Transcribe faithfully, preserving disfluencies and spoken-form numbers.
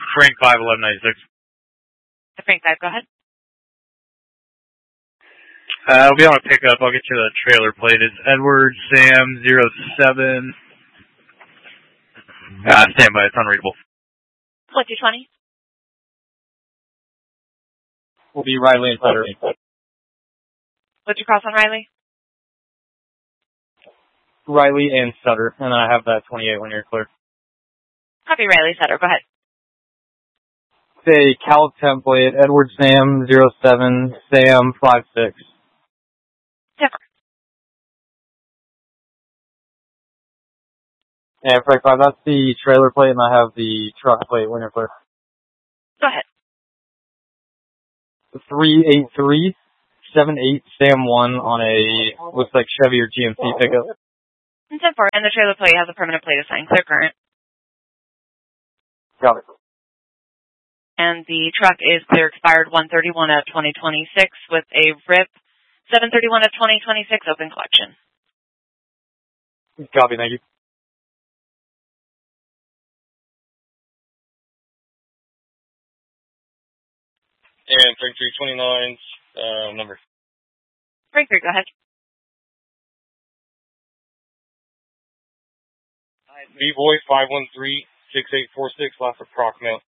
Frank five, eleven ninety-six. The Frank five, go ahead. Uh, I'll be on a pickup. I'll get you the trailer plate. It's Edward Sam zero seven. Ah, stand by. It's unreadable. What, two twenty? Will be Riley and Sutter. What's your cross on Riley? Riley and Sutter, and I have that twenty-eight when you're clear. Copy Riley Sutter, go ahead. Say Cal template, Edward Sam zero seven, Sam five six. Different. Yeah, Frank five, that's the trailer plate, and I have the truck plate when you're clear. Go ahead. three eight three seven eight Sam one on a, looks like Chevy or G M C pickup. And ten four, and the trailer plate has a permanent plate assigned, clear current. Got it. And the truck is clear expired one thirty-one of twenty twenty-six with a R I P seven thirty-one of twenty twenty-six open collection. Copy, thank you. And Frank three twenty-nine, uh, number. Frank three, go ahead. B-Boy five one three six eight four six, last approximate